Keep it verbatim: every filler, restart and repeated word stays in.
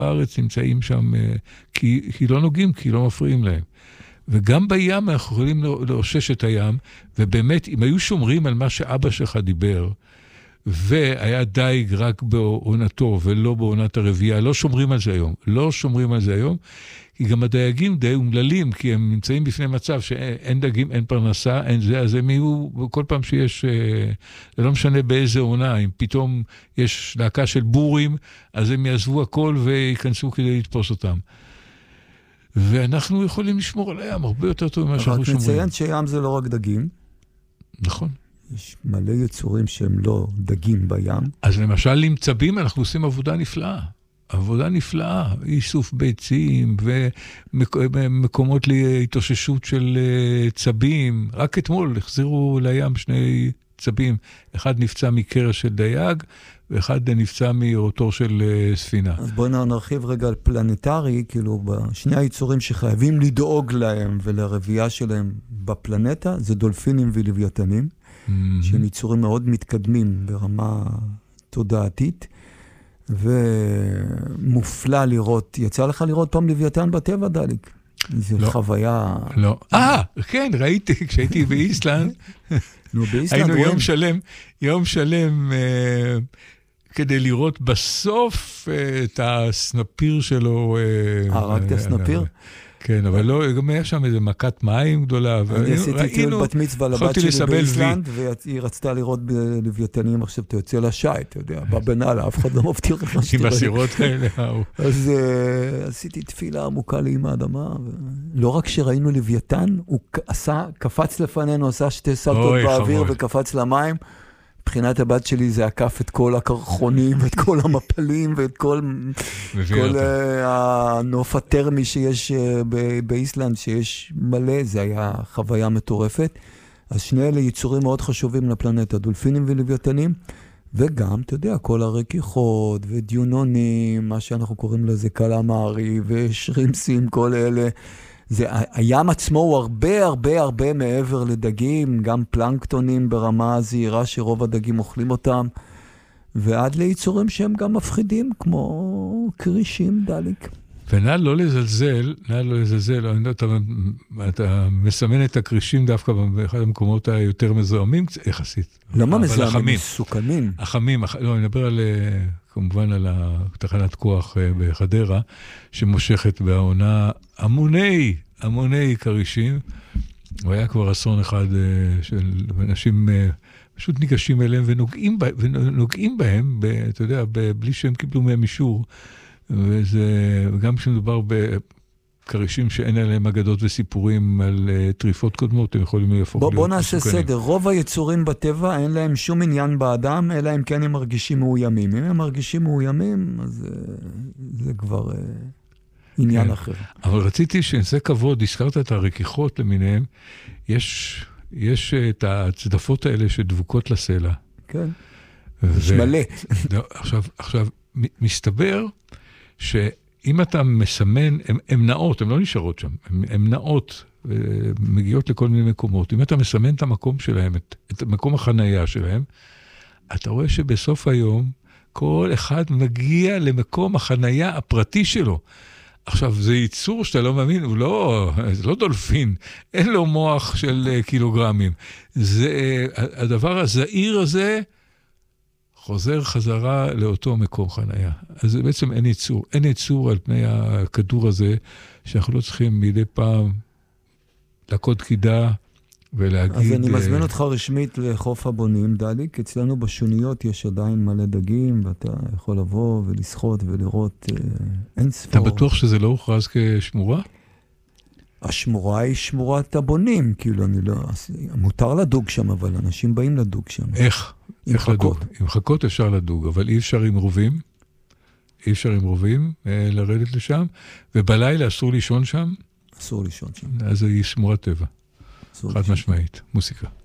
בארץ נמצאים שם, כי, כי לא נוגעים, כי לא מפריעים להם. וגם בים אנחנו יכולים לאושש את הים, ובאמת, אם היו שומרים על מה שאבא שלך דיבר, והיה דייג רק בעונתו ולא בעונת הרבייה, לא שומרים על זה היום. לא שומרים על זה היום, כי גם הדייגים די אומללים, כי הם נמצאים בפני מצב שאין דייגים, אין פרנסה, אין זה, אז הם יהיו, כל פעם שיש, זה לא משנה באיזה עונה, אם פתאום יש להקה של בורים, אז הם יעזבו הכל ויכנסו כדי לתפוס אותם. ואנחנו יכולים לשמור על הים הרבה יותר טוב ממה שאנחנו שומרים. רק נציין שים זה לא רק דגים. נכון. יש מלא יצורים שהם לא דגים בים. אז למשל למצבים אנחנו עושים עבודה נפלאה. עבודה נפלאה, איסוף ביצים ומקומות להתאוששות של צבים. רק אתמול החזירו לים שני צבים. אחד נפצע מקרש של דייג, ואחד נפצע מאותו של ספינה. אז בואו נרחיב רגע על פלנטרי, כאילו בשני היצורים שחייבים לדאוג להם ולרבייה שלהם בפלנטה, זה דולפינים ולוויתנים, mm-hmm. שהם יצורים מאוד מתקדמים ברמה תודעתית, ומופלא לראות, יצא לך לראות פעם לוויתן בטבע, דליק? זו לא, חוויה... לא. אה, כן, ראיתי, כשהייתי באיסלנד, נו, באיסלנד היינו רואים. יום שלם, יום שלם, אה, כדי לראות בסוף אה, את הסנפיר שלו. אה, רק את הסנפיר? אה, כן, אבל לא, גם היה שם איזו מכת מים גדולה. אני עשיתי טיול בת מצווה לבת שלי באיסלנד, והיא רצתה לראות בלוויתנים, עכשיו אתה יוצא לשי, אתה יודע, בא בנאלה, אף אחד לא מבטיח לך שתראה. עם הסירות האלה. אז עשיתי תפילה עמוקה לאמא האדמה, לא רק שראינו לוויתן, הוא עשה, קפץ לפנינו, עשה שתי סלטות באוויר וקפץ למים, מבחינת הבת שלי זה עקף את כל הקרחונים ואת כל המפלים ואת כל, כל uh, הנוף הטרמי שיש uh, באיסלנד, שיש מלא, זה היה חוויה מטורפת. אז שני אלה יצורים מאוד חשובים לפלנטה, דולפינים ולוויתנים, וגם, אתה יודע, כל הרקיחות ודיונונים, מה שאנחנו קוראים לזה קלמרי ושרימסים, כל אלה. זה, הים עצמו הוא הרבה הרבה הרבה מעבר לדגים, גם פלנקטונים ברמה זהירה שרוב הדגים אוכלים אותם, ועד ליצורים שהם גם מפחידים, כמו קרישים, דליק. ונע לא לזלזל, נע לא לזלזל, אתה, אתה מסמן את הקרישים דווקא באחד המקומות היותר מזוהמים יחסית. למה מזוהמים? מסוכנים. החמים, לא, אני מדבר על, כמובן על תחנת כוח בחדרה, שמושכת בעונה המוני, המוני קרישים, והיה כבר אסון אחד של אנשים פשוט ניגשים אליהם ונוגעים, ונוגעים בהם, אתה יודע, בלי שהם קיבלו מהם אישור, וזה, וגם כשמדובר בקרישים שאין עליהם אגדות וסיפורים על uh, טריפות קודמות, הם יכולים להפוך להיות... בוא נעשה סדר, רוב היצורים בטבע אין להם שום עניין באדם, אלא אם כן הם מרגישים מאוימים. אם הם מרגישים מאוימים, אז uh, זה כבר uh, עניין כן. אחר. אבל רציתי שנעשה כבוד, הזכרת את הרקיחות למיניהם, יש, יש את הצדפות האלה שדבוקות לסלע. כן, ו... יש מלא. עכשיו, עכשיו, מסתבר שאם אתה מסמן, הן נעות, הן לא נשארות שם, הן נעות, מגיעות לכל מיני מקומות. אם אתה מסמן את המקום שלהם, את, את מקום החנייה שלהם, אתה רואה שבסוף היום, כל אחד מגיע למקום החנייה הפרטי שלו. עכשיו, זה ייצור שאתה לא מאמין, הוא לא, זה לא דולפין, אין לו מוח של קילוגרמים. זה, הדבר הזעיר הזה, חוזר חזרה לאותו מקום חנייה. אז בעצם אין ייצור. אין ייצור על פני הכדור הזה, שאנחנו לא צריכים מדי פעם לקוד קידה ולהגיד... אז אני מזמין אותך רשמית לחוף הבונים, דליק. אצלנו בשוניות יש עדיין מלא דגים, ואתה יכול לבוא ולשחות ולראות אין ספור. אתה בטוח שזה לא הוכרז כשמורה? השמורה היא שמורת הבונים, כאילו אני לא... מותר לדוג שם, אבל אנשים באים לדוג שם. איך? עם איך חכות. לדוג? עם חכות אפשר לדוג, אבל אי אפשר עם רובים. אי אפשר עם רובים אה, לרדת לשם, ובלילה אסור לישון שם. אסור לישון שם. אז היא שמורת טבע. חד משמעית. מוסיקה.